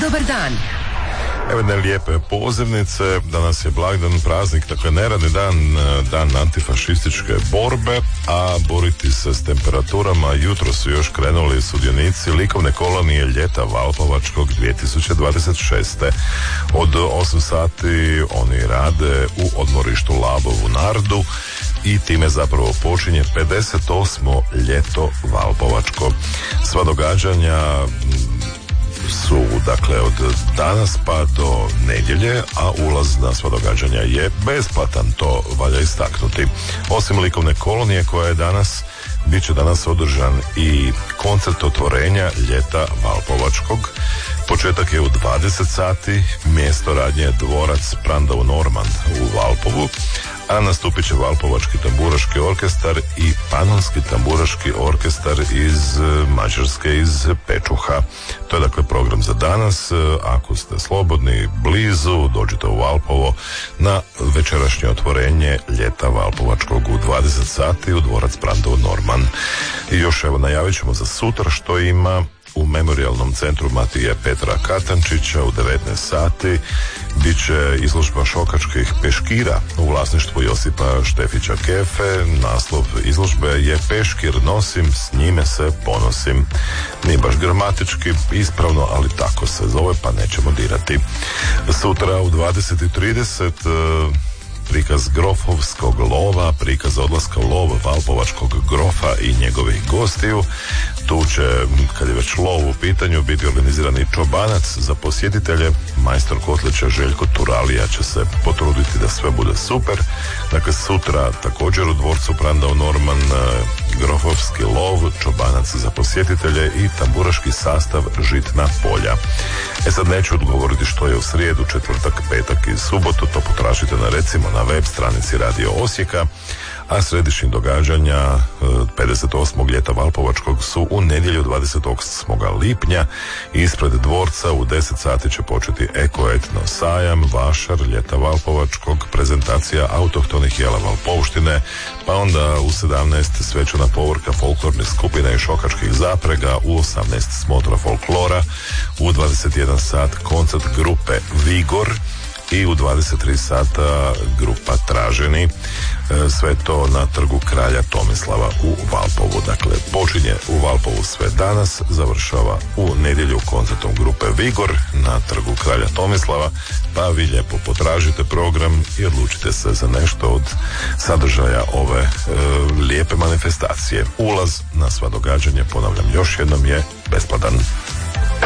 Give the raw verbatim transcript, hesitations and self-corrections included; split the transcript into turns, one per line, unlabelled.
dobar dan.
Evo jedne lijepe pozivnice, danas je blagdan, praznik, dakle neradni dan, dan antifašističke borbe, a boriti se s temperaturama jutro su još krenuli sudionici likovne kolonije ljeta Valpovačkog dvije tisuće dvadeset šeste. Od osam sati oni rade u odmorištu Labov u Nardu i time zapravo počinje pedeset osmo ljeto Valpovačko. Sva događanja su dakle od danas pa do nedjelje, a ulaz na sva događanja je besplatan, to valja istaknuti. Osim likovne kolonije koja je danas, bit će danas održan i koncert otvorenja ljeta Valpovačkog. Početak je u dvadeset sati, mjesto radnje je dvorac Prandau Normand u Valpovu, a nastupit će Valpovački tamburaški orkestar i Panonski tamburaški orkestar iz Mađarske, iz Pečuha. To je dakle program za danas. Ako ste slobodni, blizu, dođite u Valpovo na večerašnje otvorenje ljeta Valpovačkog u dvadeset sati u dvorac Prandau Normand. I još evo najavit ćemo za sutra što ima. U Memorijalnom centru Matije Petra Katančića u devetnaest sati bit će izložba šokačkih peškira u vlasništvu Josipa Štefića Kefe. Naslov izložbe je Peškir nosim, s njime se ponosim. Nije baš gramatički ispravno, ali tako se zove, pa nećemo dirati. Sutra u dvadeset i trideset prikaz grofovskog lova, prikaz odlaska u lov Valpovačkog grofa i njegovih gostiju. Tu će, kad je već lov u pitanju, biti organizirani čobanac za posjetitelje. Majstor kotlića Željko Turalija će se potruditi da sve bude super. Dakle, sutra također u dvorcu Prandau Normand grofovski lov, čobanac za posjetitelje i tamburaški sastav Žitna polja. E sad neću odgovoriti što je u srijedu, četvrtak, petak i subotu, to potražite na recimo na web stranici Radio Osijeka, a središnji događanja pedeset osmog ljeta Valpovačkog su u nedjelju dvadeset osmog lipnja. Ispred dvorca u deset sati će početi Eko-etno sajam, vašar ljeta Valpovačkog, prezentacija autohtonih jela Valpovštine, pa onda u sedamnaest svečana povorka folklornih skupina i šokačkih zaprega, u osamnaest smotra folklora, u dvadeset jedan sat koncert grupe Vigor i u dvadeset tri sata grupa Traženi. Sve to na trgu Kralja Tomislava u Valpovu. Dakle, počinje u Valpovu sve danas, završava u nedjelju koncertom grupe Vigor na trgu Kralja Tomislava, pa vi lijepo potražite program i odlučite se za nešto od sadržaja ove e, lijepe manifestacije. Ulaz na sva događanja, ponavljam još jednom, je besplatan.